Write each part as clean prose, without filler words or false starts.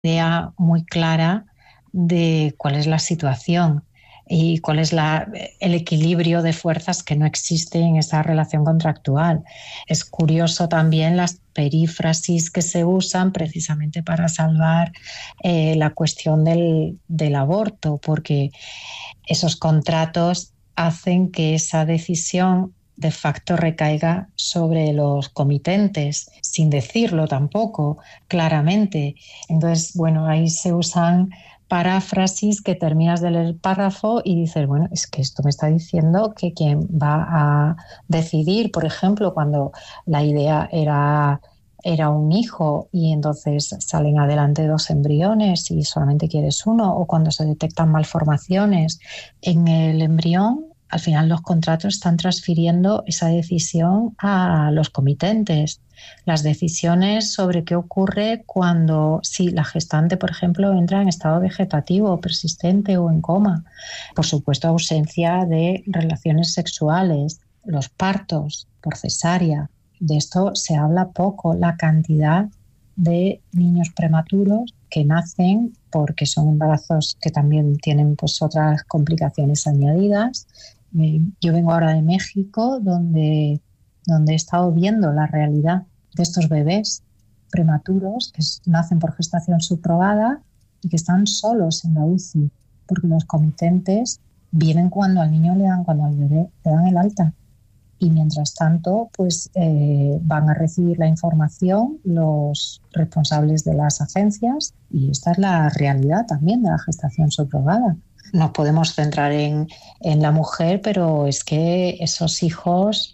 idea muy clara de cuál es la situación y cuál es el equilibrio de fuerzas que no existe en esa relación contractual. Es curioso también las perífrasis que se usan precisamente para salvar la cuestión del aborto, porque esos contratos hacen que esa decisión de facto recaiga sobre los comitentes, sin decirlo tampoco claramente. Entonces, bueno, ahí se usan paráfrasis que terminas de leer el párrafo y dices, bueno, es que esto me está diciendo que quien va a decidir, por ejemplo, cuando la idea era un hijo y entonces salen adelante 2 embriones y solamente quieres uno, o cuando se detectan malformaciones en el embrión, al final los contratos están transfiriendo esa decisión a los comitentes. Las decisiones sobre qué ocurre cuando, si la gestante, por ejemplo, entra en estado vegetativo, persistente o en coma. Por supuesto, ausencia de relaciones sexuales, los partos por cesárea. De esto se habla poco, la cantidad de niños prematuros que nacen porque son embarazos que también tienen pues otras complicaciones añadidas. Yo vengo ahora de México, donde he estado viendo la realidad de estos bebés prematuros que nacen por gestación subrogada y que están solos en la UCI, porque los comitentes vienen cuando al niño cuando al bebé le dan el alta. Y mientras tanto, pues van a recibir la información los responsables de las agencias, y esta es la realidad también de la gestación subrogada. Nos podemos centrar en la mujer, pero es que esos hijos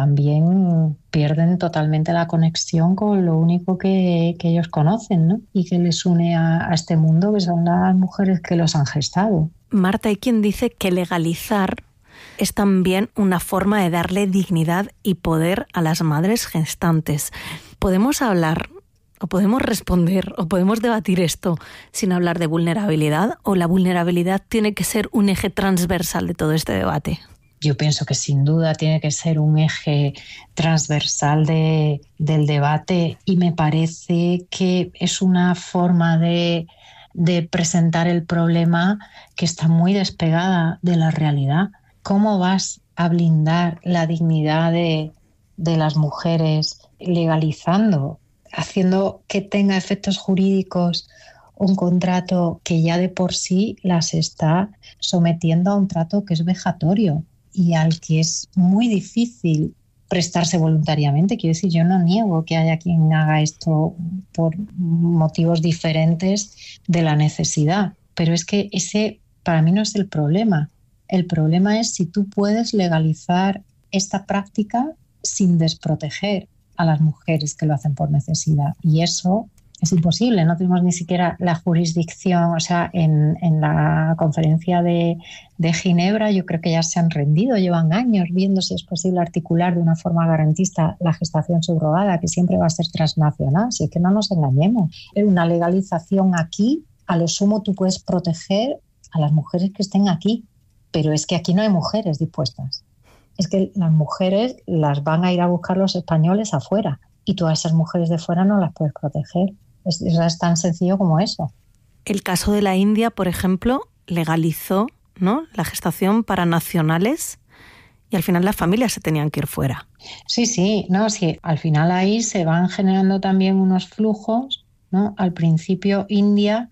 también pierden totalmente la conexión con lo único que ellos conocen, ¿no? Y que les une a este mundo, que son las mujeres que los han gestado. Marta, hay quien dice que legalizar es también una forma de darle dignidad y poder a las madres gestantes. ¿Podemos hablar, o podemos responder, o podemos debatir esto sin hablar de vulnerabilidad, o la vulnerabilidad tiene que ser un eje transversal de todo este debate? Yo pienso que sin duda tiene que ser un eje transversal del debate, y me parece que es una forma de presentar el problema que está muy despegada de la realidad. ¿Cómo vas a blindar la dignidad de las mujeres legalizando, haciendo que tenga efectos jurídicos un contrato que ya de por sí las está sometiendo a un trato que es vejatorio y al que es muy difícil prestarse voluntariamente? Quiero decir, yo no niego que haya quien haga esto por motivos diferentes de la necesidad, pero es que ese para mí no es el problema. El problema es si tú puedes legalizar esta práctica sin desproteger a las mujeres que lo hacen por necesidad. Y eso es imposible, no tenemos ni siquiera la jurisdicción. O sea, en la conferencia de Ginebra yo creo que ya se han rendido, llevan años viendo si es posible articular de una forma garantista la gestación subrogada, que siempre va a ser transnacional, así que no nos engañemos. Una legalización aquí, a lo sumo tú puedes proteger a las mujeres que estén aquí, pero es que aquí no hay mujeres dispuestas. Es que las mujeres las van a ir a buscar los españoles afuera, y tú a esas mujeres de fuera no las puedes proteger. Es tan sencillo como eso. El caso de la India, por ejemplo, legalizó, ¿no?, la gestación para nacionales, y al final las familias se tenían que ir fuera. Sí, al final ahí se van generando también unos flujos, ¿no? Al principio India,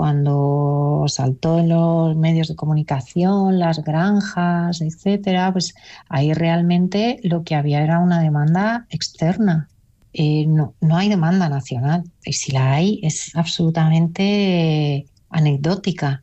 cuando saltó en los medios de comunicación, las granjas, etcétera, pues ahí realmente lo que había era una demanda externa. No hay demanda nacional, y si la hay es absolutamente anecdótica.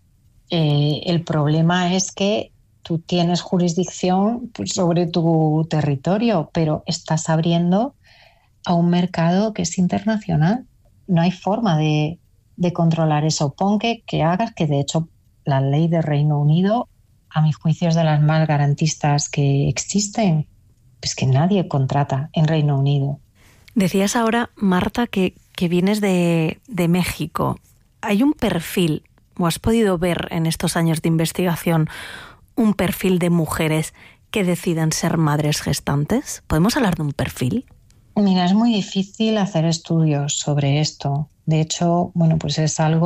El problema es que tú tienes jurisdicción sobre tu territorio, pero estás abriendo a un mercado que es internacional. No hay forma de controlar eso. Pon que hagas, que de hecho la ley de Reino Unido, a mi juicio, es de las más garantistas que existen. Pues que nadie contrata en Reino Unido. Decías ahora, Marta, que vienes de México. ¿Hay un perfil, o has podido ver en estos años de investigación, un perfil de mujeres que decidan ser madres gestantes? ¿Podemos hablar de un perfil? Mira, es muy difícil hacer estudios sobre esto. De hecho, bueno, pues es algo